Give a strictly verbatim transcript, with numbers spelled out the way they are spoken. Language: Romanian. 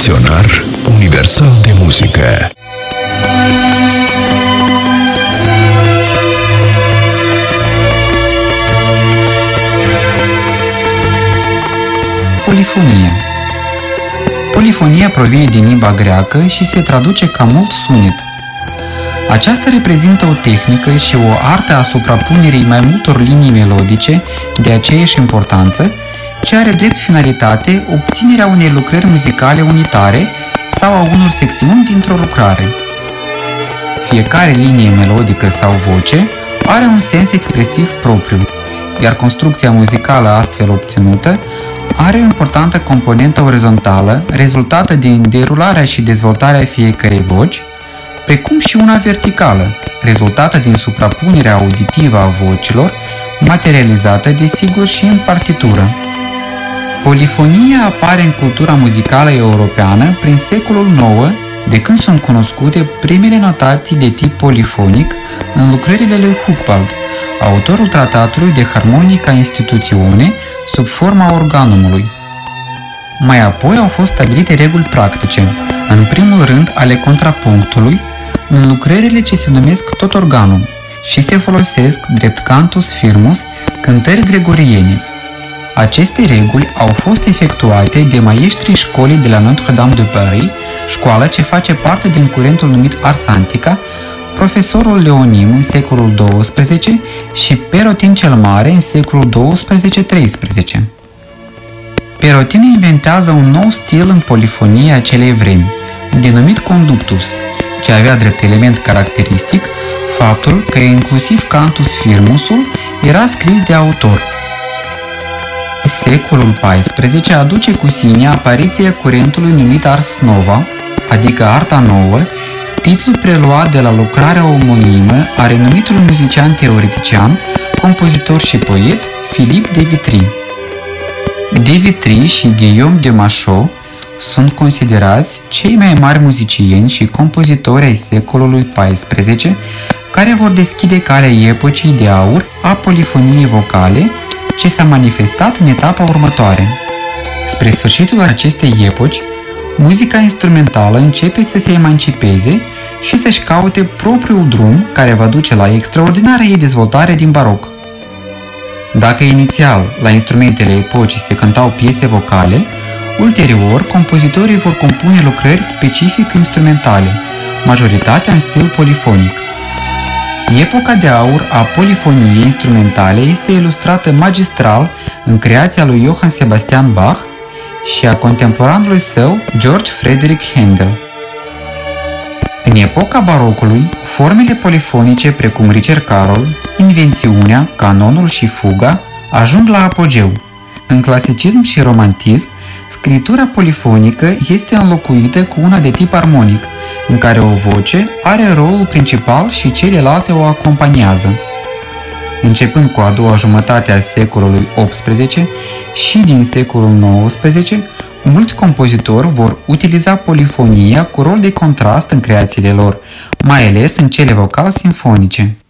Dicționar universal de muzică. Polifonie. Polifonia provine din limba greacă și se traduce ca mult sunet. Aceasta reprezintă o tehnică și o artă a suprapunerii mai multor linii melodice de aceeași importanță, ce are drept finalitate obținerea unei lucrări muzicale unitare sau a unor secțiuni dintr-o lucrare. Fiecare linie melodică sau voce are un sens expresiv propriu, iar construcția muzicală astfel obținută are o importantă componentă orizontală rezultată din derularea și dezvoltarea fiecărei voci, precum și una verticală, rezultată din suprapunerea auditivă a vocilor, materializată desigur și în partitură. Polifonia apare în cultura muzicală europeană prin secolul nouă, de când sunt cunoscute primele notații de tip polifonic în lucrările lui Hucbald, autorul tratatului de harmonica instituțiune sub forma organumului. Mai apoi au fost stabilite reguli practice, în primul rând ale contrapunctului, în lucrările ce se numesc tot organum și se folosesc drept cantus firmus, cântări gregoriene. Aceste reguli au fost efectuate de maestrii școlii de la Notre-Dame de Paris, școală ce face parte din curentul numit Ars Antica, profesorul Leonim în secolul douăsprezece și Perotin cel Mare în secolul douăsprezece treisprezece. Perotin inventează un nou stil în polifonia acelei vremi, denumit conductus, ce avea drept element caracteristic faptul că inclusiv cantus firmusul era scris de autor. Secolul paisprezece aduce cu sine apariția curentului numit Ars Nova, adică arta nouă, titlu preluat de la lucrarea omonimă a renumitului muzician teoretician, compozitor și poet Philippe de Vitry. De Vitry și Guillaume de Machaut sunt considerați cei mai mari muzicieni și compozitori ai secolului paisprezece, care vor deschide calea epocii de aur a polifoniei vocale, ce s-a manifestat în etapa următoare. Spre sfârșitul acestei epoci, muzica instrumentală începe să se emancipeze și să-și caute propriul drum care va duce la extraordinarea ei dezvoltare din baroc. Dacă inițial la instrumentele epocii se cântau piese vocale, ulterior compozitorii vor compune lucrări specific instrumentale, majoritatea în stil polifonic. Epoca de aur a polifoniei instrumentale este ilustrată magistral în creația lui Johann Sebastian Bach și a contemporanului său George Frederick Handel. În epoca barocului, formele polifonice precum ricercarul, invențiunea, canonul și fuga ajung la apogeu. În clasicism și romantism, scriptura polifonică este înlocuită cu una de tip armonic, în care o voce are rolul principal și celelalte o acompaniază. Începând cu a doua jumătate a secolului optsprezece și din secolul nouăsprezece, mulți compozitori vor utiliza polifonia cu rol de contrast în creațiile lor, mai ales în cele vocal-simfonice.